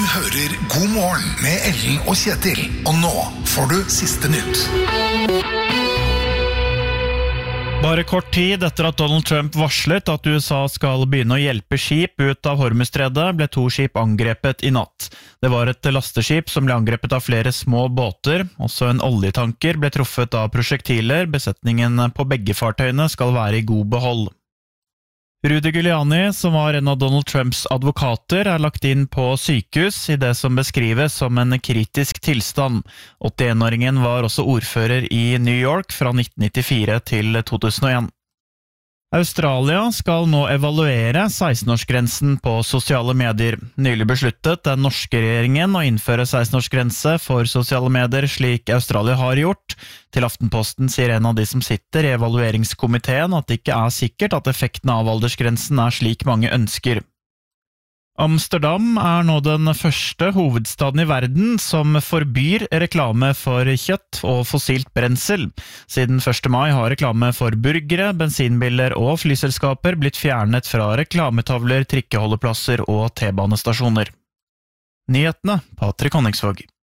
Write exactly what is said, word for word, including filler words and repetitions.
hører God morgen med Ellen og Kjetil. Og nå får du siste nytt. Bare kort tid etter at Donald Trump varslet at U S A skal begynne å hjelpe skip ut av Hormuzstredet, ble to skip angrepet i natt. Det var et lasteskip som ble angrepet av flere små båter. Også en oljetanker ble truffet av prosjektiler. Besetningen på begge fartøyene skal være i god behold. Rudy Giuliani, som var en av Donald Trumps advokater, er lagt inn på sykehus i det som beskrives som en kritisk tilstand. åttien-åringen var også ordfører i New York fra nitten nittifire til to tusen og en. Australia skal nå evaluere seksten-årsgrensen på sosiale medier. Nylig besluttet den norske regjeringen å innføre seksten-årsgrense for sosiale medier slik Australia har gjort. Til Aftenposten sier en av de som sitter i evalueringskomiteen at det ikke er sikkert at effekten av aldersgrensen er slik mange ønsker. Amsterdam er nå den første hovedstaden i verden som forbyr reklame for kjøtt og fossilt brensel. Siden første mai har reklame for burgere, bensinbiler og flyselskaper blitt fjernet fra reklametavler, trikkeholdeplasser og T-banestasjoner. Nyhetene, Patrik Honningsvåg.